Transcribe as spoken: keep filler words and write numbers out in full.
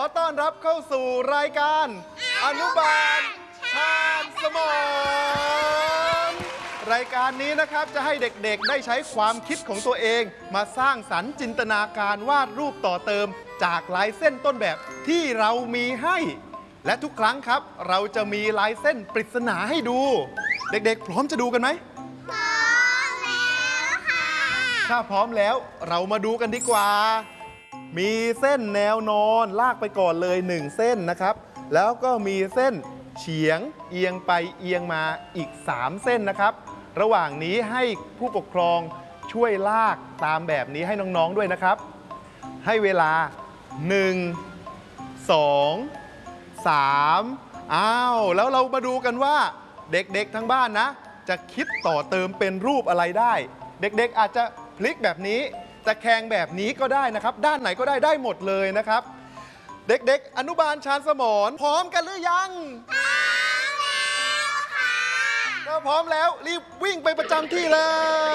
ต้อนรับเข้าสู่รายการอนุบาลชาญสมรรายการนี้นะครับจะให้เด็กๆได้ใช้ความคิดของตัวเองมาสร้างสรรค์จินตนาการวาดรูปต่อเติมจากลายเส้นต้นแบบที่เรามีให้และทุกครั้งครับเราจะมีลายเส้นปริศนาให้ดูเด็กๆพร้อมจะดูกันไหมพร้อมแล้วค่ะถ้าพร้อมแล้วเรามาดูกันดีกว่ามีเส้นแนวนอนลากไปก่อนเลยหนึ่งเส้นนะครับแล้วก็มีเส้นเฉียงเอียงไปเอียงมาอีกสามเส้นนะครับระหว่างนี้ให้ผู้ปกครองช่วยลากตามแบบนี้ให้น้องๆด้วยนะครับให้เวลาหนึ่ง สอง สามอ้าวแล้วเรามาดูกันว่าเด็กๆทั้งบ้านนะจะคิดต่อเติมเป็นรูปอะไรได้เด็กๆอาจจะพลิกแบบนี้ตะแคงแบบนี้ก็ได้นะครับด้านไหนก็ได้ได้หมดเลยนะครับเด็กๆอนุบาลชาญสมรพร้อมกันหรือยังพร้อมแล้วค่ะก็พร้อมแล้วรีบวิ่งไปประจำที่เลย